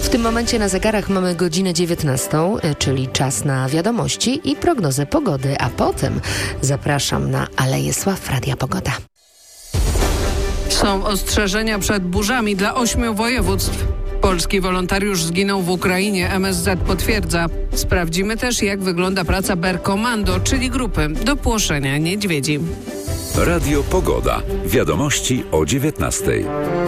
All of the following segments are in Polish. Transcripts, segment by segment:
W tym momencie na zegarach mamy godzinę 19, czyli czas na wiadomości i prognozę pogody, a potem zapraszam na Aleję Sław Radia Pogoda. Są ostrzeżenia przed burzami dla 8 województw. Polski wolontariusz zginął w Ukrainie, MSZ potwierdza. Sprawdzimy też, jak wygląda praca Berkomando, czyli grupy do płoszenia niedźwiedzi. Radio Pogoda. Wiadomości o 19:00.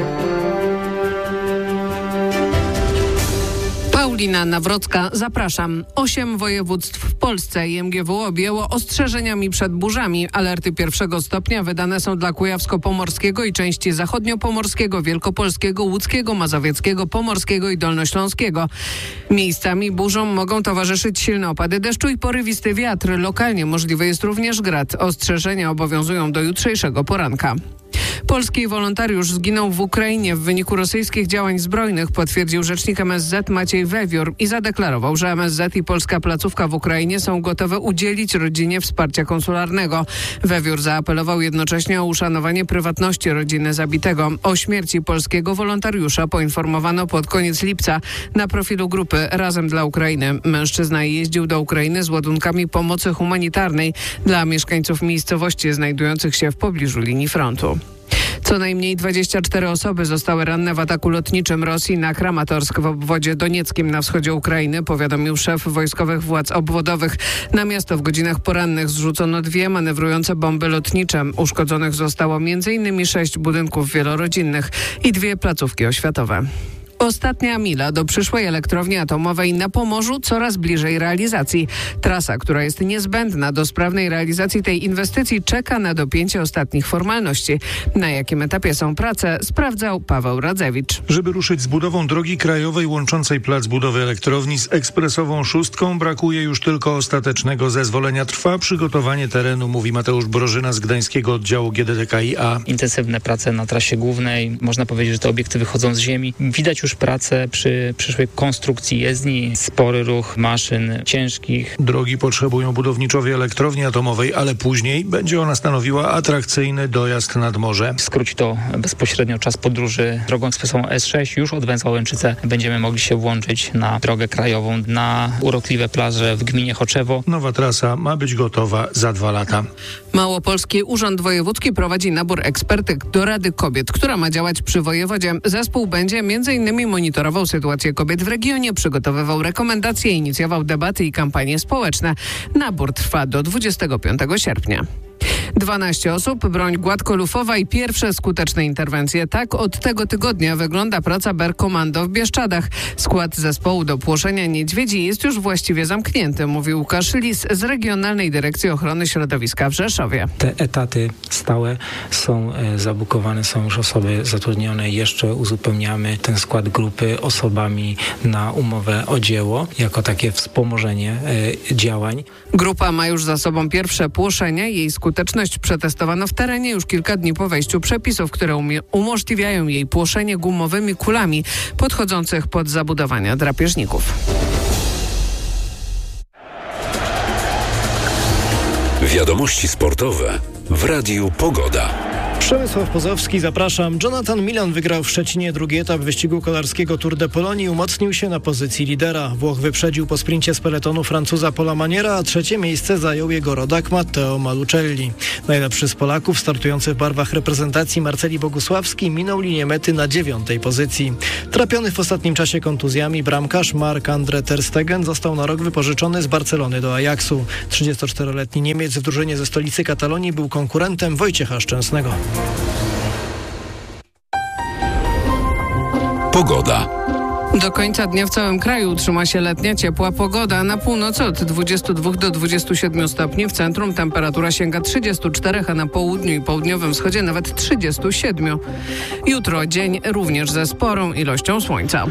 Paulina Nawrocka, zapraszam. 8 województw w Polsce i MGW objęło ostrzeżeniami przed burzami. Alerty pierwszego stopnia wydane są dla Kujawsko-Pomorskiego i części Zachodnio-Pomorskiego, Wielkopolskiego, Łódzkiego, Mazowieckiego, Pomorskiego i Dolnośląskiego. Miejscami burzom mogą towarzyszyć silne opady deszczu i porywisty wiatr. Lokalnie możliwy jest również grad. Ostrzeżenia obowiązują do jutrzejszego poranka. Polski wolontariusz zginął w Ukrainie w wyniku rosyjskich działań zbrojnych, potwierdził rzecznik MSZ Maciej Wewiór i zadeklarował, że MSZ i polska placówka w Ukrainie są gotowe udzielić rodzinie wsparcia konsularnego. Wewiór zaapelował jednocześnie o uszanowanie prywatności rodziny zabitego. O śmierci polskiego wolontariusza poinformowano pod koniec lipca na profilu grupy Razem dla Ukrainy. Mężczyzna jeździł do Ukrainy z ładunkami pomocy humanitarnej dla mieszkańców miejscowości znajdujących się w pobliżu linii frontu. Co najmniej 24 osoby zostały ranne w ataku lotniczym Rosji na Kramatorsk w obwodzie donieckim na wschodzie Ukrainy, powiadomił szef wojskowych władz obwodowych. Na miasto w godzinach porannych zrzucono 2 manewrujące bomby lotnicze. Uszkodzonych zostało m.in. 6 budynków wielorodzinnych i 2 placówki oświatowe. Ostatnia mila do przyszłej elektrowni atomowej na Pomorzu coraz bliżej realizacji. Trasa, która jest niezbędna do sprawnej realizacji tej inwestycji, czeka na dopięcie ostatnich formalności. Na jakim etapie są prace, sprawdzał Paweł Radzewicz. Żeby ruszyć z budową drogi krajowej łączącej plac budowy elektrowni z ekspresową szóstką, brakuje już tylko ostatecznego zezwolenia. Trwa przygotowanie terenu, mówi Mateusz Brożyna z gdańskiego oddziału GDDKiA. Intensywne prace na trasie głównej. Można powiedzieć, że te obiekty wychodzą z ziemi. Widać już pracę przy przyszłej konstrukcji jezdni, spory ruch maszyn ciężkich. Drogi potrzebują budowniczowie elektrowni atomowej, ale później będzie ona stanowiła atrakcyjny dojazd nad morze. Skróci to bezpośrednio czas podróży drogą ekspresową S6. Już od Węzła Łęczyce będziemy mogli się włączyć na drogę krajową, na urokliwe plaże w gminie Choczewo. Nowa trasa ma być gotowa za 2 lata. Małopolski Urząd Wojewódzki prowadzi nabór ekspertyk do Rady Kobiet, która ma działać przy wojewodzie. Zespół będzie m.in. monitorował sytuację kobiet w regionie, przygotowywał rekomendacje, inicjował debaty i kampanie społeczne. Nabór trwa do 25 sierpnia. 12 osób, broń gładkolufowa i pierwsze skuteczne interwencje. Tak od tego tygodnia wygląda praca Berkomando w Bieszczadach. Skład zespołu do płoszenia niedźwiedzi jest już właściwie zamknięty, mówił Łukasz Lis z Regionalnej Dyrekcji Ochrony Środowiska w Rzeszowie. Te etaty stałe są zabukowane, są już osoby zatrudnione. Jeszcze uzupełniamy ten skład grupy osobami na umowę o dzieło, jako takie wspomożenie działań. Grupa ma już za sobą pierwsze płoszenia. Jej skuteczność przetestowano w terenie już kilka dni po wejściu przepisów, które umożliwiają jej płoszenie gumowymi kulami podchodzących pod zabudowania drapieżników. Wiadomości sportowe w Radiu Pogoda. Przemysław Pozowski, zapraszam. Jonathan Milan wygrał w Szczecinie drugi etap wyścigu kolarskiego Tour de Pologne i umocnił się na pozycji lidera. Włoch wyprzedził po sprincie z peletonu Francuza Paula Maniera, a 3. miejsce zajął jego rodak Matteo Malucelli. Najlepszy z Polaków, startujący w barwach reprezentacji Marceli Bogusławski, minął linię mety na 9. pozycji. Trapiony w ostatnim czasie kontuzjami bramkarz Marc-André ter Stegen został na rok wypożyczony z Barcelony do Ajaxu. 34-letni Niemiec w drużynie ze stolicy Katalonii był konkurentem Wojciecha Szczęsnego. Pogoda. Do końca dnia w całym kraju utrzyma się letnia, ciepła pogoda. Na północy od 22 do 27 stopni, w centrum temperatura sięga 34, a na południu i południowym wschodzie nawet 37. Jutro dzień również ze sporą ilością słońca.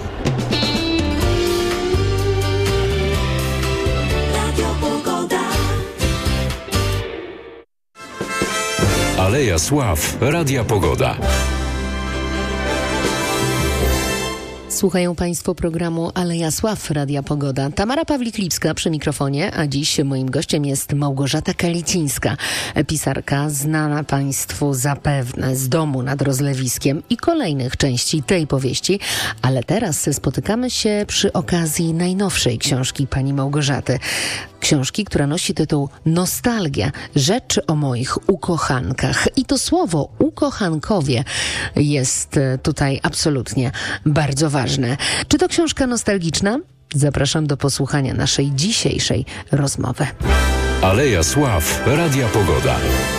Aleja Sław Radia Pogoda. Słuchają Państwo programu Aleja Sław Radia Pogoda. Tamara Pawlik-Lipska przy mikrofonie, a dziś moim gościem jest Małgorzata Kalicińska, pisarka znana Państwu zapewne z Domu nad Rozlewiskiem i kolejnych części tej powieści, ale teraz spotykamy się przy okazji najnowszej książki pani Małgorzaty. Książki, która nosi tytuł Nostalgia. Rzecz o moich ukochankach. I to słowo ukochankowie jest tutaj absolutnie bardzo ważne. Czy to książka nostalgiczna? Zapraszam do posłuchania naszej dzisiejszej rozmowy. Aleja Sław Radia Pogoda.